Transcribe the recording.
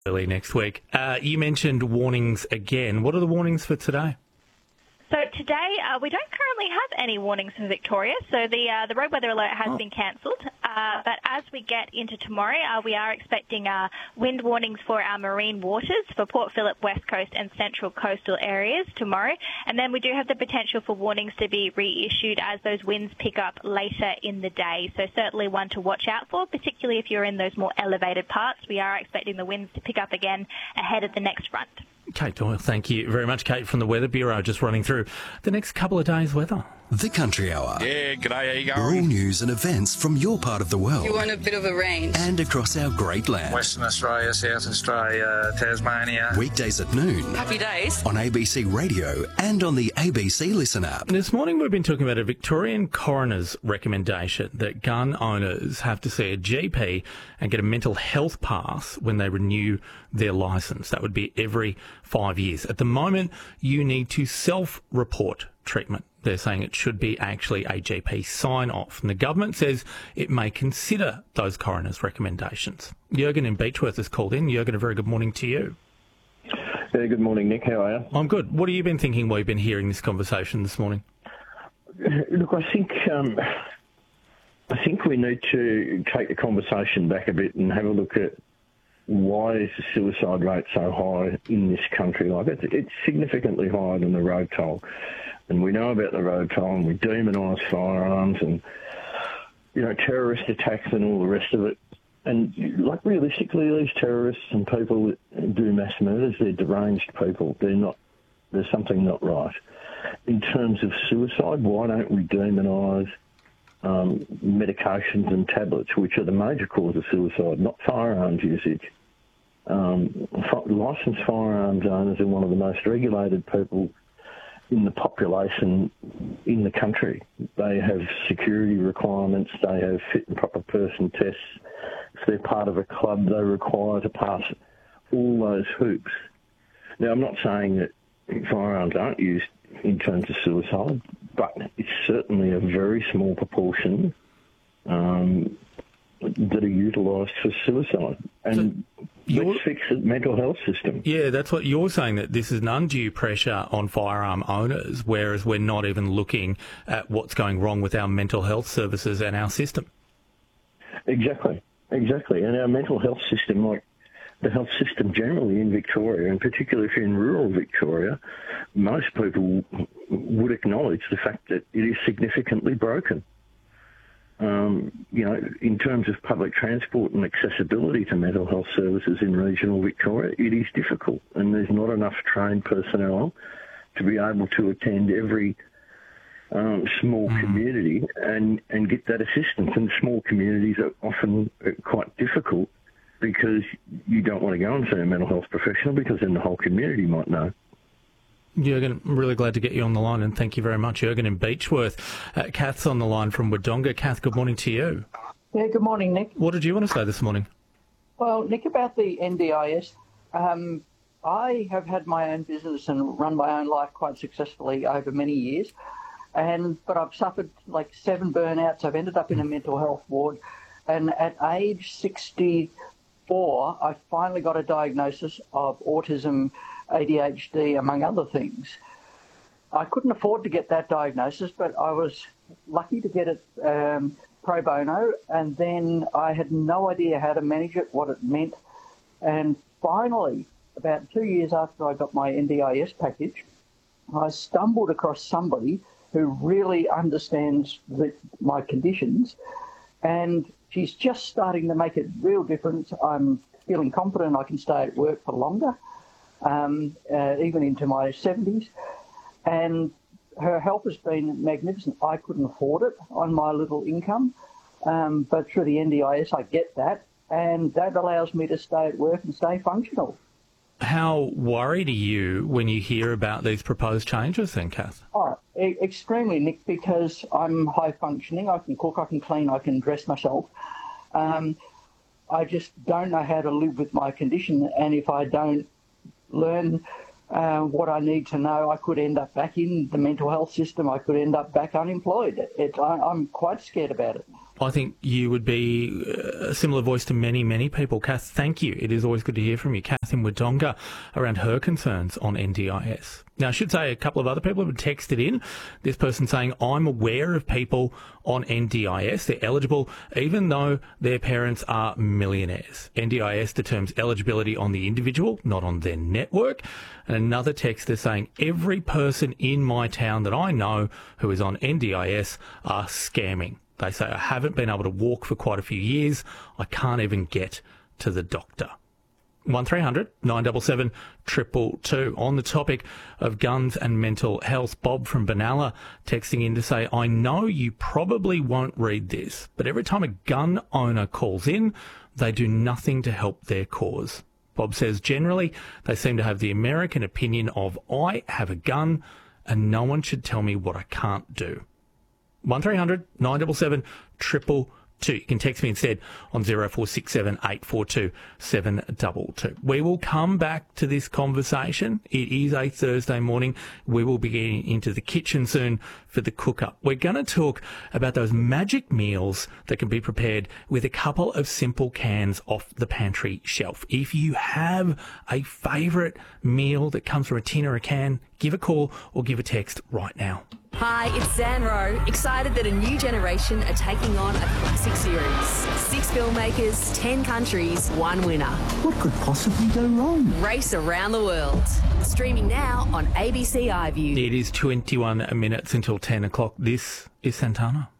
early next week. You mentioned warnings again. What are the warnings for today? So today, we don't currently have any warnings for Victoria, so the road weather alert has been cancelled. But as we get into tomorrow, we are expecting wind warnings for our marine waters for Port Phillip, West Coast and central coastal areas tomorrow. And then we do have the potential for warnings to be reissued as those winds pick up later in the day. So certainly one to watch out for, particularly if you're in those more elevated parts. We are expecting the winds to pick up again ahead of the next front. Kate Doyle, thank you very much, Kate, from the Weather Bureau, just running through the next couple of days' weather. The Country Hour. Yeah, g'day, how you going? All news and events from your part of the world. You want a bit of a range. And across our great land. Western Australia, South Australia, Tasmania. Weekdays at noon. Happy days. On ABC Radio and on the ABC Listen app. This morning we've been talking about a Victorian coroner's recommendation that gun owners have to see a GP and get a mental health pass when they renew their licence. That would be every 5 years. At the moment, you need to self-report treatment. They're saying it should be actually a GP sign-off. And the government says it may consider those coroners' recommendations. Jürgen in Beechworth has called in. Jürgen, a very good morning to you. Yeah, good morning, Nick. How are you? I'm good. What have you been thinking while you've been hearing this conversation this morning? Look, I think we need to take the conversation back a bit and have a look at why is the suicide rate so high in this country? Like it's significantly higher than the road toll. And we know about the road toll and we demonise firearms and, you know, terrorist attacks and all the rest of it. And, like, realistically, these terrorists and people that do mass murders, they're deranged people. There's something not right. In terms of suicide, why don't we demonise medications and tablets, which are the major cause of suicide, not firearms usage? Licensed firearms owners are one of the most regulated people in the population in the country. They have security requirements, they have fit and proper person tests. If they're part of a club, they're required to pass all those hoops. Now, I'm not saying that firearms aren't used in terms of suicide, but it's certainly a very small proportion that are utilised for suicide. And let's fix the mental health system. Yeah, that's what you're saying, that this is an undue pressure on firearm owners, whereas we're not even looking at what's going wrong with our mental health services and our system. Exactly. And our mental health system, like the health system generally in Victoria, and particularly if you're in rural Victoria, most people would acknowledge the fact that it is significantly broken. You know, in terms of public transport and accessibility to mental health services in regional Victoria, it is difficult, and there's not enough trained personnel to be able to attend every small community and get that assistance. And small communities are often quite difficult because you don't want to go and see a mental health professional because then the whole community might know. Jürgen, I'm really glad to get you on the line, and thank you very much. Jürgen in Beechworth. Kath's on the line from Wodonga. Kath, good morning to you. Yeah, good morning, Nick. What did you want to say this morning? Well, Nick, about the NDIS, I have had my own business and run my own life quite successfully over many years, but I've suffered like 7 burnouts. I've ended up in a mental health ward, and at age 64, I finally got a diagnosis of autism, ADHD, among other things. I couldn't afford to get that diagnosis, but I was lucky to get it pro bono, and then I had no idea how to manage it, what it meant. And finally, about 2 years after I got my NDIS package, I stumbled across somebody who really understands my conditions, and she's just starting to make a real difference. I'm feeling confident I can stay at work for longer. Even into my 70s, and her help has been magnificent. I couldn't afford it on my little income, but through the NDIS I get that, and that allows me to stay at work and stay functional. How worried are you when you hear about these proposed changes then, Kath? Oh, extremely, Nick, because I'm high functioning. I can cook, I can clean, I can dress myself. I just don't know how to live with my condition, and if I don't learn what I need to know, I could end up back in the mental health system. I could end up back unemployed. I'm quite scared about it. I think you would be a similar voice to many, many people. Kath, thank you. It is always good to hear from you. Kath in Wodonga around her concerns on NDIS. Now, I should say a couple of other people have texted in. This person saying, I'm aware of people on NDIS. They're eligible even though their parents are millionaires. NDIS determines eligibility on the individual, not on their network. And another texter saying, every person in my town that I know who is on NDIS are scamming. They say, I haven't been able to walk for quite a few years. I can't even get to the doctor. 1300 977 222. On the topic of guns and mental health, Bob from Benalla texting in to say, I know you probably won't read this, but every time a gun owner calls in, they do nothing to help their cause. Bob says, generally, they seem to have the American opinion of, I have a gun and no one should tell me what I can't do. 1300 977 222. You can text me instead on 0467 842 722. We will come back to this conversation. It is a Thursday morning. We will be getting into the kitchen soon for the cook-up. We're going to talk about those magic meals that can be prepared with a couple of simple cans off the pantry shelf. If you have a favourite meal that comes from a tin or a can, give a call or give a text right now. Hi, it's Zan Rowe. Excited that a new generation are taking on a classic series. 6 filmmakers, 10 countries, 1 winner. What could possibly go wrong? Race around the world. Streaming now on ABC iView. It is 21 minutes until 10 o'clock. This is Santana.